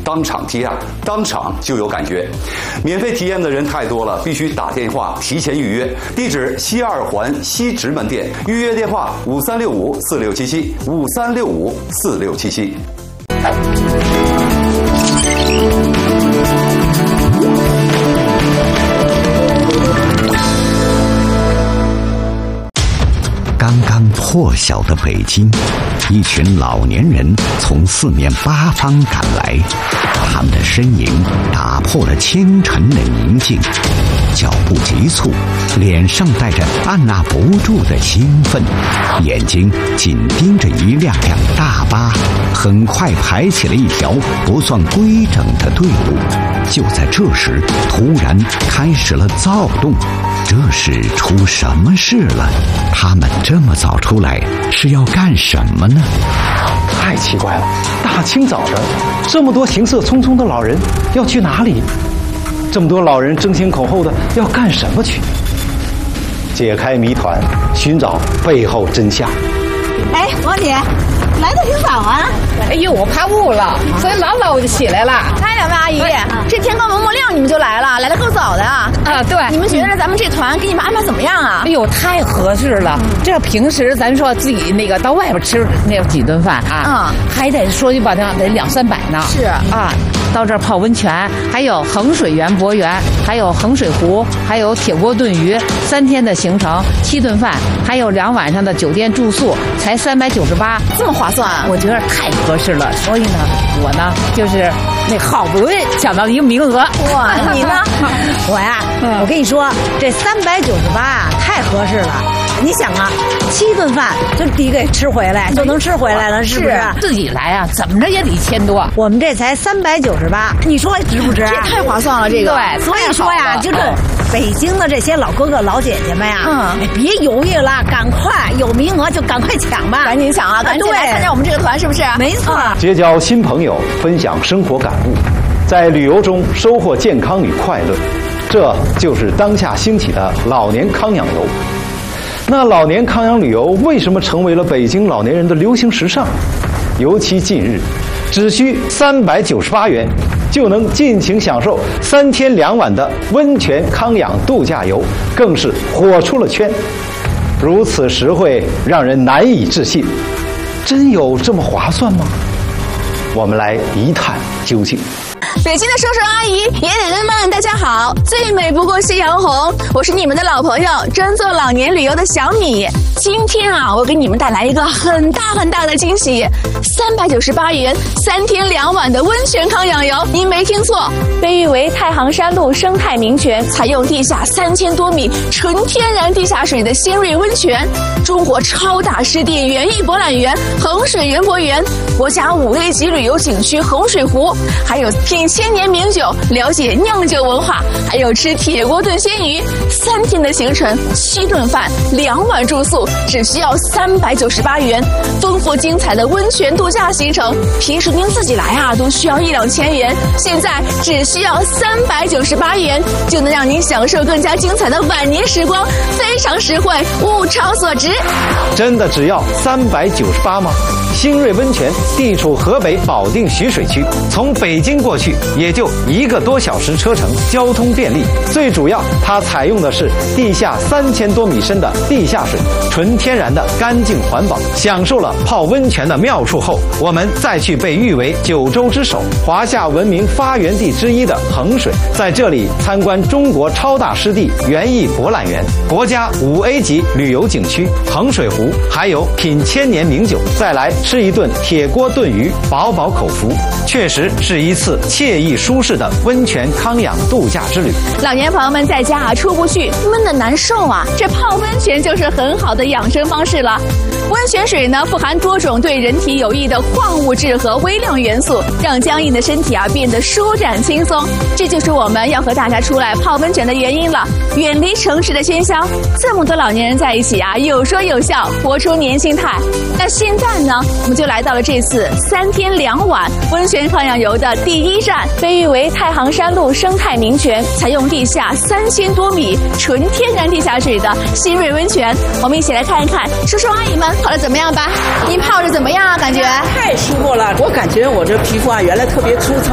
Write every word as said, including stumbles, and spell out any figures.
当场体验，当场就有感觉。免费体验的人太多了，必须打电话提前预约。地址西二环西直门店，预约电话五三六五四六七七五三六五四六七七。 刚刚破晓的北京，一群老年人从四面八方赶来，他们的身影打破了清晨的宁静，脚步急促，脸上带着按捺不住的兴奋，眼睛紧盯着一辆辆大巴，很快排起了一条不算规整的队伍。就在这时，突然开始了躁动。这是出什么事了？他们这么早出来是要干什么呢？ 太奇怪了，大清早的，这么多行色匆匆的老人要去哪里？这么多老人争先恐后的要干什么去？解开谜团，寻找背后真相。 哎，王姐，来的挺早啊！ 哎呦，我怕雾了，所以老早我就起来了。 哎，两位阿姨，这天刚蒙蒙亮你们就来了，来的够早的啊！ 啊，对。 你们觉得咱们这团给你们安排怎么样啊？ 哎呦，太合适了！嗯、这平时咱说自己那个到外边吃那几顿饭啊，嗯，还得说句不好听，得两三百呢。 是啊，到这儿泡温泉，还有衡水园博园，还有衡水湖，还有铁锅炖鱼，三天的行程，七顿饭，还有两晚上的酒店住宿，才三百九十八， 这么划算啊！ 我觉得太合适了，所以呢，我呢就是那好不容易抢到一个名额。 哇，你呢？ 我呀，嗯、我跟你说，这三百九十八啊，太合适了。你想啊，七顿饭就抵给吃回来，就能吃回来了，是不是？ 自己来啊，怎么着也得一千多。 我们这才三百九十八，你说值不值？ 这太划算了，这个。 对， 所以说呀，就这北京的这些老哥哥老姐姐们呀， 嗯， 哎，别犹豫了，赶快有名额就赶快抢吧， 赶紧抢啊，赶紧来参加我们这个团，是不是？ 没错。 结交新朋友，分享生活感悟，在旅游中收获健康与快乐，这就是当下兴起的老年康养游。那老年康养旅游为什么成为了北京老年人的流行时尚？尤其近日，只需三百九十八元就能尽情享受三天两晚的温泉康养度假游，更是火出了圈。如此实惠，让人难以置信。真有这么划算吗？我们来一探究竟。 北京的叔叔阿姨、爷爷奶奶们，大家好！最美不过夕阳红，我是你们的老朋友，专做老年旅游的小米。今天啊，我给你们带来一个很大很大的惊喜，三百九十八元，三天两晚的温泉康养游，您没听错，被誉为太行山路生态名泉，采用地下三千多米纯天然地下水的仙瑞温泉，中国超大湿地园艺博览园、衡水园博园，国家五 A 级旅游景区衡水湖，还有品千年名酒，了解酿酒文化，还有吃铁锅炖鲜鱼，三天的行程，七顿饭，两晚住宿，只需要三百九十八元。丰富精彩的温泉度假行程，平时您自己来啊，都需要一两千元，现在只需要三百九十八元，就能让您享受更加精彩的晚年时光，非常实惠，物超所值。 真的只要三百九十八吗？新瑞温泉地处河北保定徐水区，从北京过去也就一个多小时车程，交通便利。最主要，它采用的是地下三千多米深的地下水，纯天然的干净环保。享受了泡温泉的妙处后，我们再去被誉为九州之首、华夏文明发源地之一的衡水，在这里参观中国超大湿地园艺博览园、国家五 A 级旅游景区衡水湖，还有品千年名酒，再来吃一顿铁锅炖鱼，饱饱口福。确实是一次惬意舒适的温泉康养度假之旅。 老年朋友们在家啊出不去，闷得难受啊，这泡温泉就是很好的养生方式了。温泉水呢富含多种对人体有益的矿物质和微量元素，让僵硬的身体啊变得舒展轻松。这就是我们要和大家出来泡温泉的原因了。远离城市的喧嚣，这么多老年人在一起啊，有说有笑，活出年轻态。那现在呢，我们就来到了这次三天两晚温泉康养游的第一站，被誉为太行山路生态名泉，采用地下三千多米纯天然地下水的新瑞温泉。我们一起来看一看叔叔阿姨们泡的怎么样吧？您泡着怎么样啊？感觉太舒服了，我感觉我这皮肤啊原来特别粗糙。